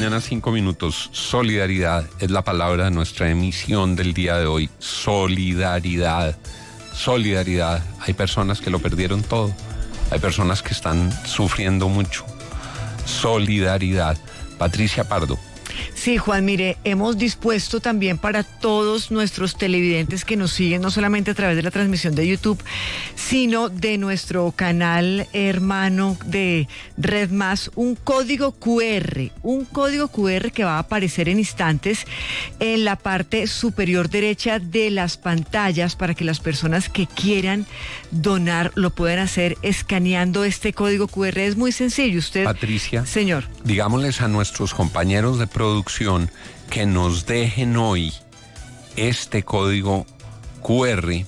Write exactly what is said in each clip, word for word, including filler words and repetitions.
mañana, cinco minutos. Solidaridad es la palabra de nuestra emisión del día de hoy. Solidaridad. Solidaridad. Hay personas que lo perdieron todo. Hay personas que están sufriendo mucho. Solidaridad. Patricia Pardo. Sí, Juan, mire, hemos dispuesto también para todos nuestros televidentes que nos siguen, no solamente a través de la transmisión de YouTube, sino de nuestro canal hermano de Red Más, un código cu erre, un código cu erre que va a aparecer en instantes en la parte superior derecha de las pantallas para que las personas que quieran donar lo puedan hacer escaneando este código cu erre. Es muy sencillo. Usted, Patricia, señor, digámosles a nuestros compañeros de producción que nos dejen hoy este código cu erre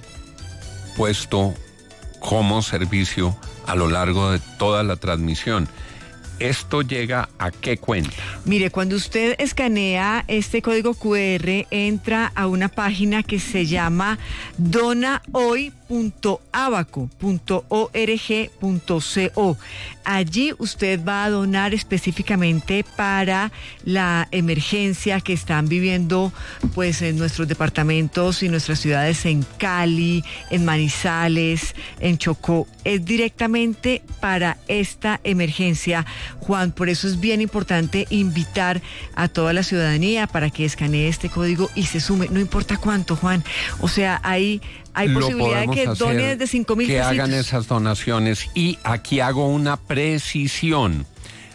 puesto como servicio a lo largo de toda la transmisión. ¿Esto llega a qué cuenta? Mire, cuando usted escanea este código cu erre, entra a una página que se llama dona hoy punto abaco punto org punto co. Allí usted va a donar específicamente para la emergencia que están viviendo pues en nuestros departamentos y nuestras ciudades, en Cali, en Manizales, en Chocó. Es directamente para esta emergencia, Juan. Por eso es bien importante invitar a toda la ciudadanía para que escanee este código y se sume, no importa cuánto, Juan. O sea, hay Hay Lo posibilidad de que donen desde cinco mil que pesitos. hagan esas donaciones. Y aquí hago una precisión.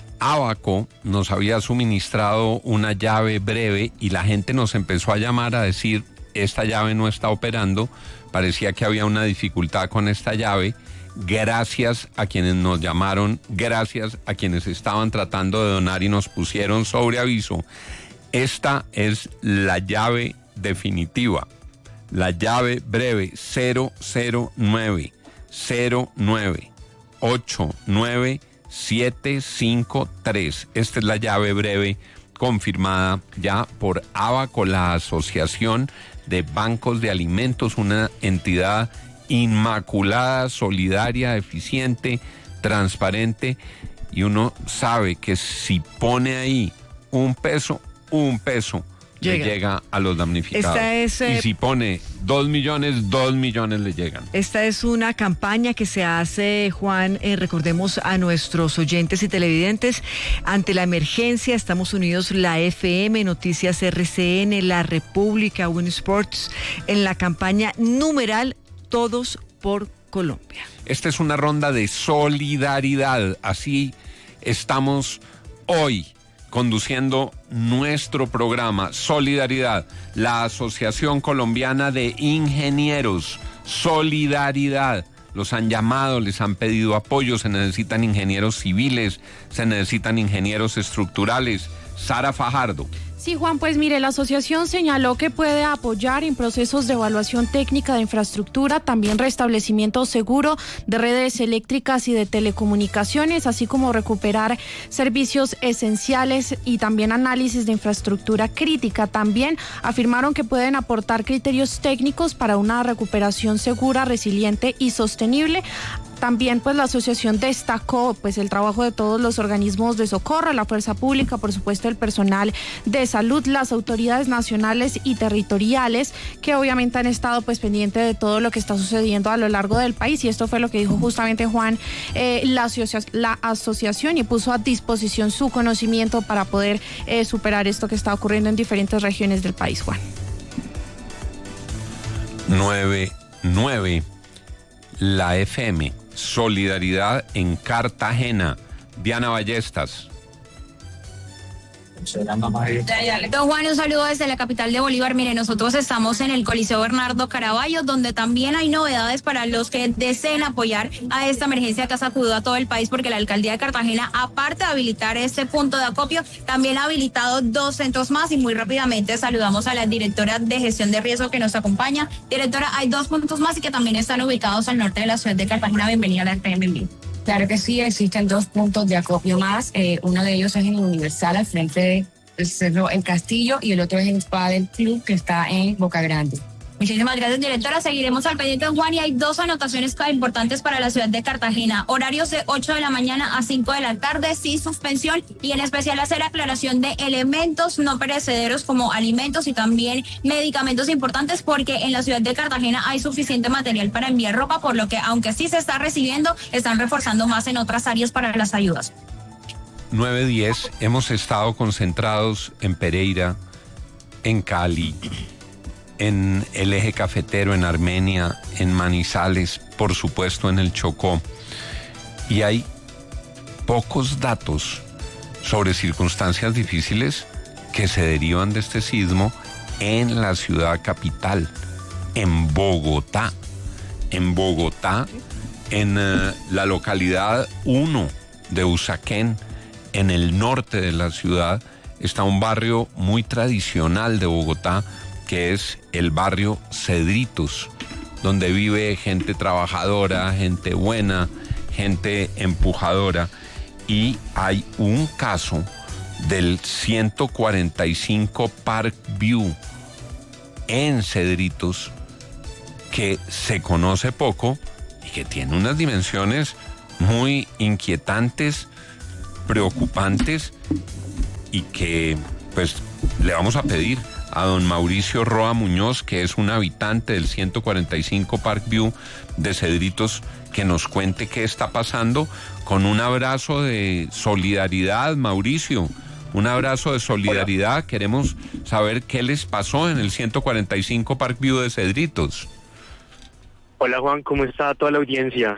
Abaco nos había suministrado una llave breve y la gente nos empezó a llamar a decir, esta llave no está operando, parecía que había una dificultad con esta llave. Gracias a quienes nos llamaron, gracias a quienes estaban tratando de donar y nos pusieron sobre aviso. Esta es la llave definitiva. La llave breve cero cero nueve cero nueve ocho nueve siete cinco tres. Esta es la llave breve confirmada ya por Abaco, la Asociación de Bancos de Alimentos, una entidad inmaculada, solidaria, eficiente, transparente, y uno sabe que si pone ahí un peso, un peso Llega. le llega a los damnificados. Esta es, eh, y si pone dos millones, dos millones le llegan. Esta es una campaña que se hace, Juan, eh, recordemos a nuestros oyentes y televidentes, ante la emergencia. Estamos unidos, la F M, Noticias R C N, La República, Win Sports, en la campaña numeral Todos por Colombia. Esta es una ronda de solidaridad. Así estamos hoy conduciendo nuestro programa Solidaridad, la Asociación Colombiana de Ingenieros. Solidaridad. Los han llamado, les han pedido apoyo, se necesitan ingenieros civiles, se necesitan ingenieros estructurales. Sara Fajardo. Sí, Juan, pues mire, la asociación señaló que puede apoyar en procesos de evaluación técnica de infraestructura, también restablecimiento seguro de redes eléctricas y de telecomunicaciones, así como recuperar servicios esenciales y también análisis de infraestructura crítica. También afirmaron que pueden aportar criterios técnicos para una recuperación segura, resiliente y sostenible. También pues la asociación destacó pues el trabajo de todos los organismos de socorro, la fuerza pública, por supuesto el personal de salud, las autoridades nacionales y territoriales que obviamente han estado pues pendientes de todo lo que está sucediendo a lo largo del país, y esto fue lo que dijo justamente Juan, eh, la, asocia- la asociación, y puso a disposición su conocimiento para poder eh, superar esto que está ocurriendo en diferentes regiones del país, Juan. nueve nueve La F M. Solidaridad en Cartagena. Diana Ballestas. Don Juan, un saludo desde la capital de Bolívar. Mire, nosotros estamos en el Coliseo Bernardo Caraballo, donde también hay novedades para los que deseen apoyar a esta emergencia que ha sacudido a todo el país, porque la alcaldía de Cartagena, aparte de habilitar este punto de acopio, también ha habilitado dos centros más. Y muy rápidamente saludamos a la directora de gestión de riesgo que nos acompaña. Directora, hay dos puntos más y que también están ubicados al norte de la ciudad de Cartagena. Bienvenida a la F M en vivo. Claro que sí, existen dos puntos de acopio más. Eh, uno de ellos es en Universal, al frente del Cerro El Castillo, y el otro es en Spa del Club, que está en Boca Grande. Muchísimas gracias, directora. Seguiremos al pendiente, Juan, y hay dos anotaciones importantes para la ciudad de Cartagena. Horarios de ocho de la mañana a cinco de la tarde, sin suspensión, y en especial hacer aclaración de elementos no perecederos como alimentos y también medicamentos importantes, porque en la ciudad de Cartagena hay suficiente material para enviar ropa, por lo que aunque sí se está recibiendo, están reforzando más en otras áreas para las ayudas. nueve diez, hemos estado concentrados en Pereira, en Cali, en el eje cafetero, en Armenia, en Manizales, por supuesto en el Chocó. Y hay pocos datos sobre circunstancias difíciles que se derivan de este sismo en la ciudad capital, en Bogotá. En Bogotá, en uh, la localidad uno de Usaquén, en el norte de la ciudad, está un barrio muy tradicional de Bogotá, que es el barrio Cedritos, donde vive gente trabajadora, gente buena, gente empujadora. Y hay un caso del ciento cuarenta y cinco Park View en Cedritos que se conoce poco y que tiene unas dimensiones muy inquietantes, preocupantes, y que pues le vamos a pedir a don Mauricio Roa Muñoz, que es un habitante del ciento cuarenta y cinco Park View de Cedritos, que nos cuente qué está pasando, con un abrazo de solidaridad. Mauricio, un abrazo de solidaridad. Hola. Queremos saber qué les pasó en el ciento cuarenta y cinco Park View de Cedritos. Hola Juan, ¿cómo está toda la audiencia?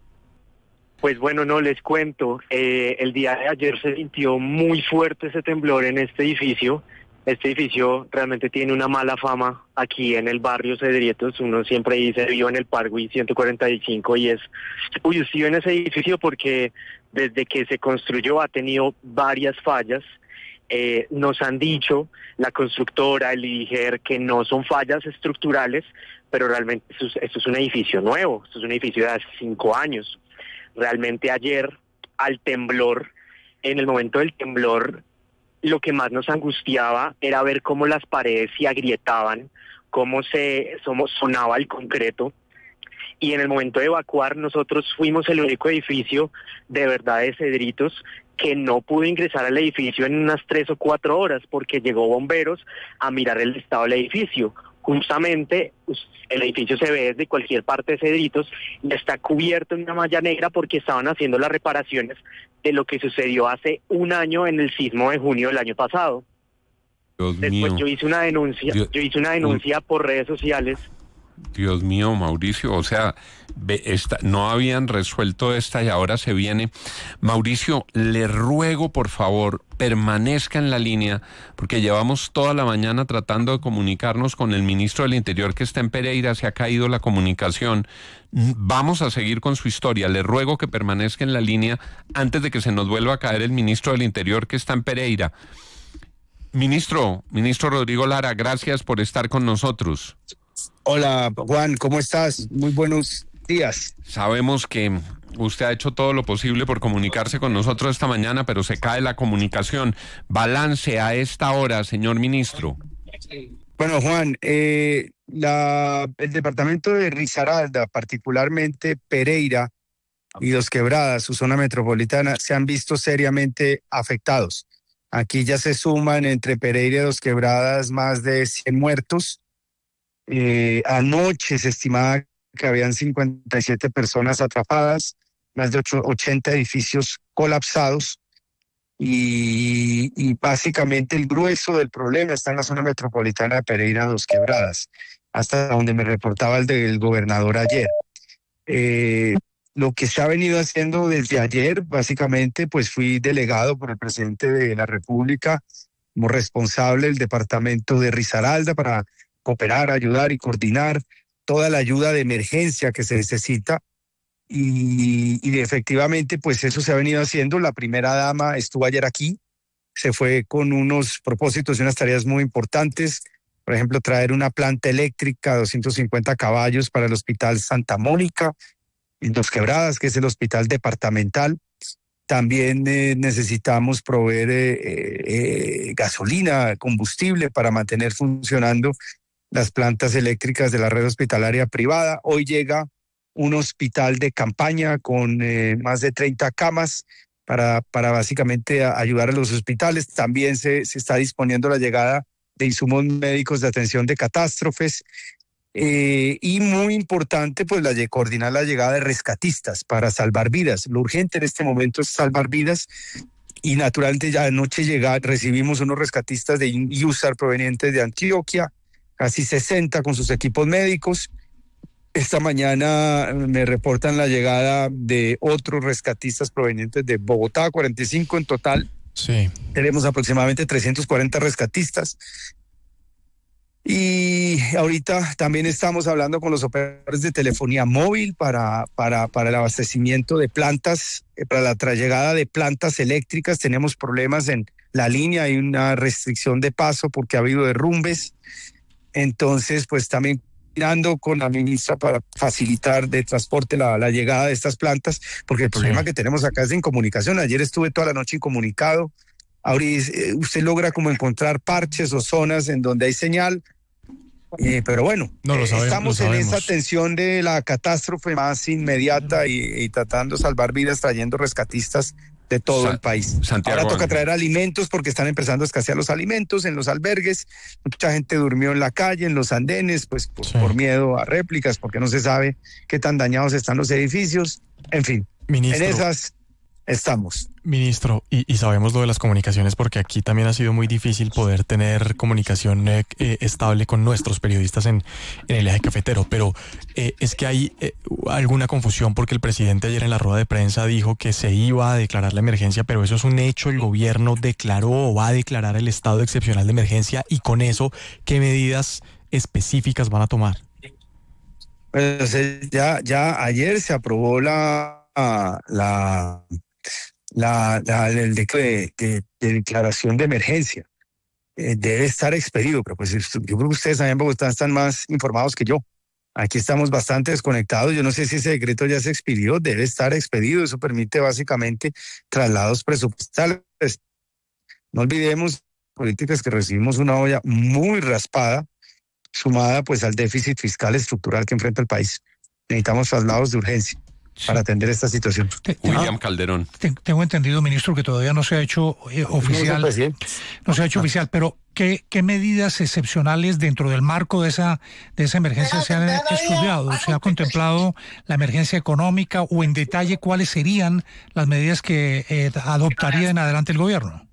Pues bueno, no les cuento, eh, el día de ayer se sintió muy fuerte ese temblor en este edificio. Este edificio realmente tiene una mala fama aquí en el barrio Cedritos. Uno siempre dice, vivo en el Parkway ciento cuarenta y cinco, y es, uy, estoy en ese edificio porque desde que se construyó ha tenido varias fallas. Eh, nos han dicho la constructora, el I D G E R, que no son fallas estructurales, pero realmente esto es, esto es un edificio nuevo, esto es un edificio de hace cinco años. Realmente ayer, al temblor, en el momento del temblor, lo que más nos angustiaba era ver cómo las paredes se agrietaban, cómo se cómo sonaba el concreto. Y en el momento de evacuar, nosotros fuimos el único edificio de verdad de Cedritos que no pudo ingresar al edificio en unas tres o cuatro horas, porque llegó bomberos a mirar el estado del edificio. Justamente el edificio se ve desde cualquier parte de Cedritos y está cubierto en una malla negra porque estaban haciendo las reparaciones de lo que sucedió hace un año en el sismo de junio del año pasado. Dios Después mío. yo hice una denuncia, Dios, yo hice una denuncia por redes sociales. Dios mío, Mauricio, o sea, esta, no habían resuelto esta y ahora se viene. Mauricio, le ruego por favor, permanezca en la línea, porque llevamos toda la mañana tratando de comunicarnos con el ministro del Interior que está en Pereira, se ha caído la comunicación. Vamos a seguir con su historia, le ruego que permanezca en la línea antes de que se nos vuelva a caer el ministro del Interior que está en Pereira. Ministro, ministro Rodrigo Lara, gracias por estar con nosotros. Hola Juan, ¿cómo estás? Muy buenos días. Sabemos que usted ha hecho todo lo posible por comunicarse con nosotros esta mañana, pero se cae la comunicación. Balance a esta hora, señor ministro. Bueno, Juan, eh, la, el departamento de Risaralda, particularmente Pereira y Dos Quebradas, su zona metropolitana, se han visto seriamente afectados. Aquí ya se suman entre Pereira y Dos Quebradas más de cien muertos. Eh, anoche se estimaba que habían cincuenta y siete personas atrapadas, más de ochenta edificios colapsados, y, y básicamente el grueso del problema está en la zona metropolitana de Pereira, Dos Quebradas, hasta donde me reportaba el del gobernador ayer. Eh, lo que se ha venido haciendo desde ayer, básicamente, pues fui delegado por el presidente de la República como responsable del departamento de Risaralda para cooperar, ayudar y coordinar toda la ayuda de emergencia que se necesita, y, y efectivamente pues eso se ha venido haciendo. La primera dama estuvo ayer aquí, se fue con unos propósitos y unas tareas muy importantes, por ejemplo traer una planta eléctrica de doscientos cincuenta caballos para el Hospital Santa Mónica en Dos Quebradas, que es el hospital departamental. También eh, necesitamos proveer eh, eh, gasolina, combustible para mantener funcionando las plantas eléctricas de la red hospitalaria privada. Hoy llega un hospital de campaña con eh, más de treinta camas para, para básicamente a ayudar a los hospitales. También se, se está disponiendo la llegada de insumos médicos de atención de catástrofes. Eh, y muy importante, pues la, coordinar la llegada de rescatistas para salvar vidas. Lo urgente en este momento es salvar vidas y naturalmente ya anoche llega, recibimos unos rescatistas de U S A R provenientes de Antioquia, casi sesenta con sus equipos médicos. Esta mañana me reportan la llegada de otros rescatistas provenientes de Bogotá, cuarenta y cinco en total. Sí. Tenemos aproximadamente trescientos cuarenta rescatistas. Y ahorita también estamos hablando con los operadores de telefonía móvil para, para, para el abastecimiento de plantas, eh, para la llegada de plantas eléctricas. Tenemos problemas en la línea, hay una restricción de paso porque ha habido derrumbes. Entonces, pues también mirando con la ministra para facilitar de transporte la, la llegada de estas plantas, porque el problema sí. que tenemos acá es de incomunicación. Ayer estuve toda la noche incomunicado. Ahora usted logra como encontrar parches o zonas en donde hay señal, eh, pero bueno, no, lo sabemos, estamos lo en esa tensión de la catástrofe más inmediata y, y tratando de salvar vidas, trayendo rescatistas de todo Sa- el país. Santiago. Ahora toca traer alimentos porque están empezando a escasear los alimentos en los albergues. Mucha gente durmió en la calle, en los andenes, pues por, sí. por miedo a réplicas, porque no se sabe qué tan dañados están los edificios. En fin, Ministro. en esas estamos. Ministro, y, y sabemos lo de las comunicaciones porque aquí también ha sido muy difícil poder tener comunicación eh, eh, estable con nuestros periodistas en, en el eje cafetero, pero eh, es que hay eh, alguna confusión porque el presidente ayer en la rueda de prensa dijo que se iba a declarar la emergencia, pero eso es un hecho, el gobierno declaró o va a declarar el estado excepcional de emergencia y con eso, ¿qué medidas específicas van a tomar? Pues ya, ya ayer se aprobó la... la La, la, el decreto de, de, de declaración de emergencia eh, debe estar expedido, pero pues yo creo que ustedes allá en Bogotá están más informados que yo. Aquí estamos bastante desconectados. Yo no sé si ese decreto ya se expidió, debe estar expedido. Eso permite básicamente traslados presupuestales. No olvidemos políticas que recibimos una olla muy raspada, sumada pues al déficit fiscal estructural que enfrenta el país. Necesitamos traslados de urgencia para atender esta situación. William Calderón. Tengo entendido, ministro, que todavía no se ha hecho eh, oficial, no se ha hecho oficial, pero ¿qué, qué medidas excepcionales dentro del marco de esa, de esa emergencia se han estudiado? ¿Se ha contemplado la emergencia económica o en detalle cuáles serían las medidas que eh, adoptaría en adelante el gobierno?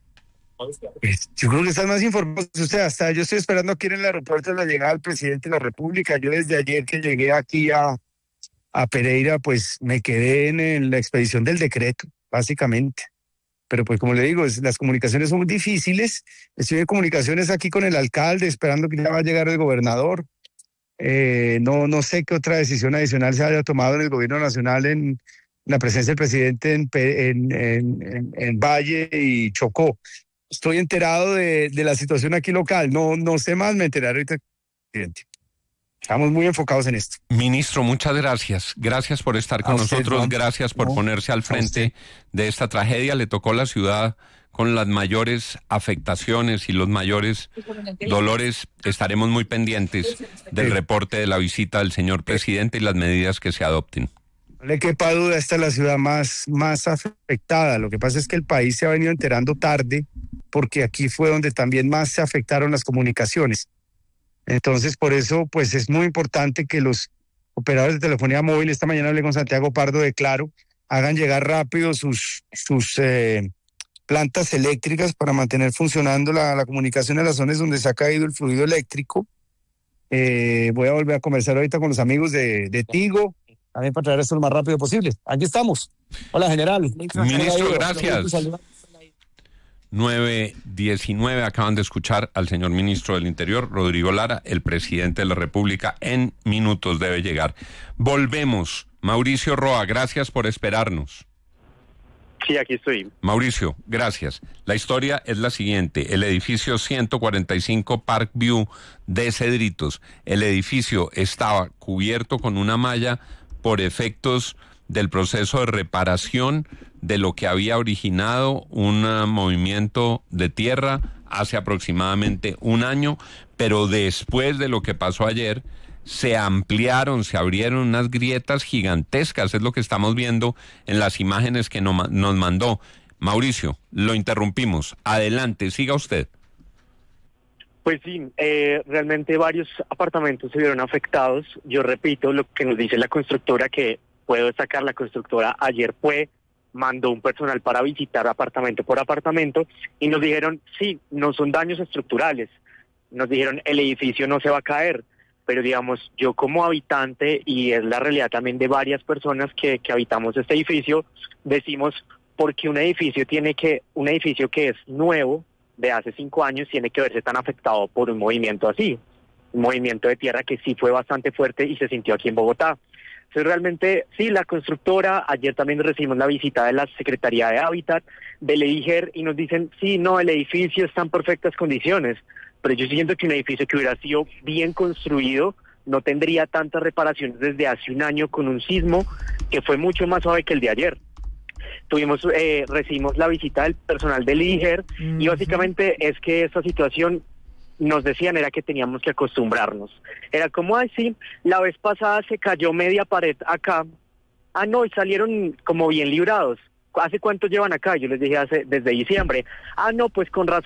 Yo creo que están más informados usted. Hasta yo estoy esperando aquí en el aeropuerto la llegada del presidente de la República. Yo desde ayer que llegué aquí a a Pereira, pues me quedé en, en la expedición del decreto, básicamente. Pero pues como le digo, es, las comunicaciones son muy difíciles. Estoy en comunicaciones aquí con el alcalde, esperando que ya va a llegar el gobernador. Eh, no, no sé qué otra decisión adicional se haya tomado en el gobierno nacional en la presencia del presidente en, en, en, en, en Valle y Chocó. Estoy enterado de, de la situación aquí local. No, no sé más, me enteraré ahorita, presidente. Estamos muy enfocados en esto. Ministro, muchas gracias. Gracias por estar con usted, nosotros. ¿No? Gracias por no, ponerse al frente de esta tragedia. Le tocó a la ciudad con las mayores afectaciones y los mayores dolores. Estaremos muy pendientes del reporte de la visita del señor presidente y las medidas que se adopten. No le quepa duda, esta es la ciudad más, más afectada. Lo que pasa es que el país se ha venido enterando tarde porque aquí fue donde también más se afectaron las comunicaciones. Entonces, por eso, pues es muy importante que los operadores de telefonía móvil, esta mañana hablé con Santiago Pardo de Claro, hagan llegar rápido sus, sus eh, plantas eléctricas para mantener funcionando la, la comunicación en las zonas donde se ha caído el fluido eléctrico. Eh, voy a volver a conversar ahorita con los amigos de, de Tigo, también para traer esto lo más rápido posible. Aquí estamos. Hola, general. Ministro, gracias. nueve diecinueve, acaban de escuchar al señor ministro del Interior, Rodrigo Lara, el presidente de la República, en minutos debe llegar. Volvemos. Mauricio Roa, gracias por esperarnos. Sí, aquí estoy. Mauricio, gracias. La historia es la siguiente. El edificio ciento cuarenta y cinco Park View de Cedritos, el edificio estaba cubierto con una malla por efectos del proceso de reparación de lo que había originado un uh, movimiento de tierra hace aproximadamente un año, pero después de lo que pasó ayer, se ampliaron, se abrieron unas grietas gigantescas, es lo que estamos viendo en las imágenes que no, nos mandó. Mauricio, lo interrumpimos. Adelante, siga usted. Pues sí, eh, realmente varios apartamentos se vieron afectados. Yo repito lo que nos dice la constructora, que puedo destacar, la constructora ayer fue, mandó un personal para visitar apartamento por apartamento y nos dijeron, sí, no son daños estructurales. Nos dijeron, el edificio no se va a caer. Pero digamos, yo como habitante, y es la realidad también de varias personas que, que habitamos este edificio, decimos, porque un edificio tiene que, un edificio que es nuevo, de hace cinco años, tiene que verse tan afectado por un movimiento así, un movimiento de tierra que sí fue bastante fuerte y se sintió aquí en Bogotá. Entonces realmente, sí, la constructora, ayer también recibimos la visita de la Secretaría de Hábitat, del EIGER, y nos dicen, sí, no, el edificio está en perfectas condiciones, pero yo siento que un edificio que hubiera sido bien construido no tendría tantas reparaciones desde hace un año con un sismo que fue mucho más suave que el de ayer. Tuvimos, eh, recibimos la visita del personal del EIGER uh-huh. y básicamente es que esta situación, nos decían, era que teníamos que acostumbrarnos. Era como, ay, sí, la vez pasada se cayó media pared acá, ah, no, y salieron como bien librados. ¿Hace cuánto llevan acá? Yo les dije hace desde diciembre. Ah, no, pues con razón